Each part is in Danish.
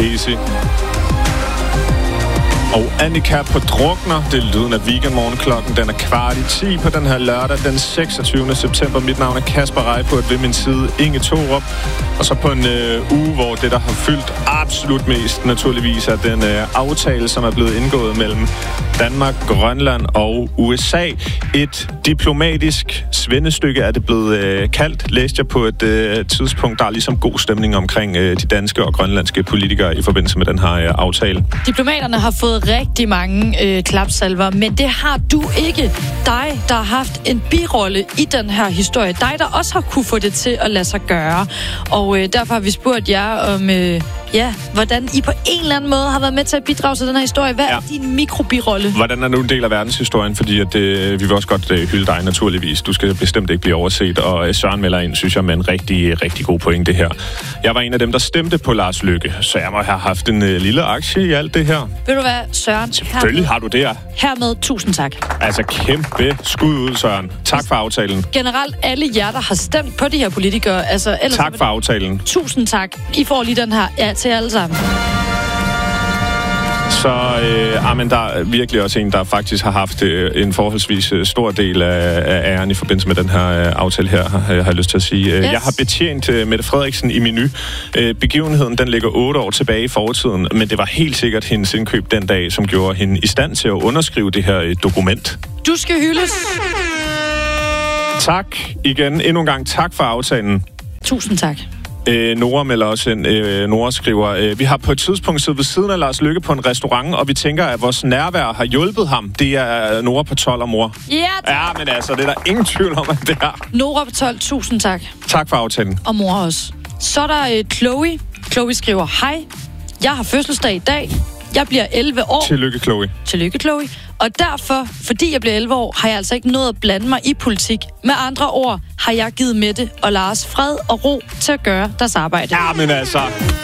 Easy. Og Annika på Drukner, det er lyden af weekendmorgenklokken. Den er 9:15 på den her lørdag, den 26. september. Mit navn er Kasper Reichert, ved min side Inge Thorup. Og så på en uge, hvor det, der har fyldt absolut mest, naturligvis er den aftale, som er blevet indgået mellem Danmark, Grønland og USA. Et diplomatisk svendestykke er det blevet kaldt, læste jeg på et tidspunkt. Der er ligesom god stemning omkring de danske og grønlandske politikere i forbindelse med den her aftale. Diplomaterne har fået rigtig mange klapsalver, men det har du ikke. Dig, der har haft en birolle i den her historie. Dig, der også har kunne få det til at lade sig gøre. Og derfor har vi spurgt jer om, hvordan I på en eller anden måde har været med til at bidrage til den her historie. Hvad er din mikrobirolle? Hvordan er du en del af verdenshistorien? Fordi at, vi vil også godt hylde dig naturligvis. Du skal bestemt ikke blive overset. Og Søren melder ind, synes jeg, med en rigtig, rigtig god pointe her. Jeg var en af dem, der stemte på Lars Løkke, så jeg må have haft en lille aktie i alt det her. Ved du hvad, Søren? Selvfølgelig har du det her. Hermed, tusind tak. Altså kæmpe skud ud, Søren. Tak for aftalen. Generelt alle jer, der har stemt på de her politikere. Altså, tak for aftalen. Tusind tak. I får lige den her til alle sammen. Så men der er virkelig også en, der faktisk har haft en forholdsvis stor del af æren i forbindelse med den her aftale her, har jeg lyst til at sige. Yes. Jeg har betjent Mette Frederiksen i Menu. Begivenheden, den ligger 8 år tilbage i fortiden, men det var helt sikkert hendes indkøb den dag, som gjorde hende i stand til at underskrive det her dokument. Du skal hyldes. Tak igen. Endnu en gang tak for aftalen. Tusind tak. Nora melder også ind. Nora skriver, vi har på et tidspunkt siddet ved siden af Lars Løkke på en restaurant, og vi tænker, at vores nærvær har hjulpet ham. Det er Nora på 12 og mor. Ja, men altså, det er der ingen tvivl om, at det er. Nora på 12, tusind tak. Tak for aftalen. Og mor også. Så er der Chloe. Chloe skriver, hej, jeg har fødselsdag i dag. Jeg bliver 11 år. Tillykke, Chloe. Tillykke, Chloe. Og derfor, fordi jeg bliver 11 år, har jeg altså ikke nået at blande mig i politik. Med andre ord har jeg givet Mette og Lars fred og ro til at gøre deres arbejde. Ja, men altså...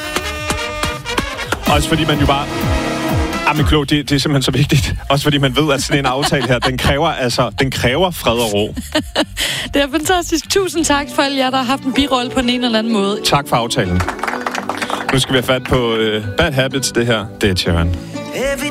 Også fordi man jo bare... men Chloe, det er simpelthen så vigtigt. Også fordi man ved, at sådan en aftale her, den kræver fred og ro. Det er fantastisk. Tusind tak for alle jer, der har haft en birolle på en eller anden måde. Tak for aftalen. Nu skal vi have fat på Bad Habits, det her. Det er Sharon. Every